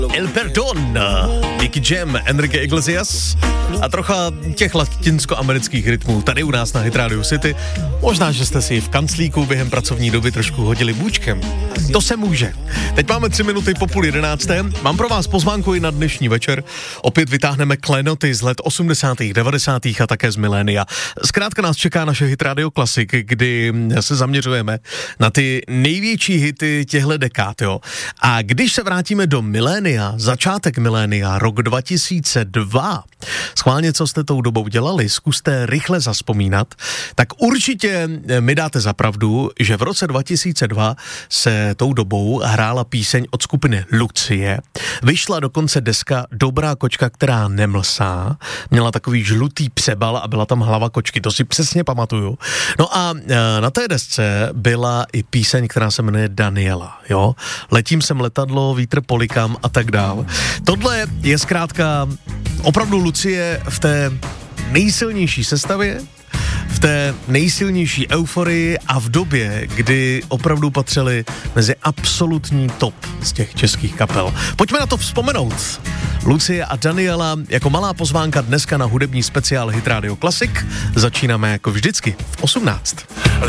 El Perdón, Nicky Jam, Enrique Iglesias a trocha těch latinskoamerických rytmů tady u nás na Hit Radio City. Možná, že jste si v kanclíku během pracovní doby trošku hodili bůčkem. To se může. Teď máme 3 minuty po 10:30. Mám pro vás pozvánku i na dnešní večer. Opět vytáhneme klenoty z let 80., 90. a také z milénia. Zkrátka nás čeká naše Hit Radio Classic, kdy se zaměřujeme na ty největší hity těchto dekád, jo. A když se vrátíme do milénia, začátek milénia, rok 2002, schválně, co jste tou dobou dělali, zkuste rychle zavzpomínat, tak určitě mi dáte za pravdu, že v roce 2002 se tou dobou hrála píseň od skupiny Lucie. Vyšla dokonce deska Dobrá kočka, která nemlsá. Měla takový žlutý přebal a byla tam hlava kočky, to si přesně pamatuju. No a na té desce byla i píseň, která se jmenuje Daniela, jo. Letím sem letadlo, vítr polikám a tak dál. Tohle je zkrátka opravdu Lucie v té nejsilnější sestavě, v té nejsilnější euforii a v době, kdy opravdu patřili mezi absolutní top z těch českých kapel. Pojďme na to vzpomenout. Lucie a Daniela jako malá pozvánka dneska na hudební speciál Hit Radio Classic. Začínáme jako vždycky v 18.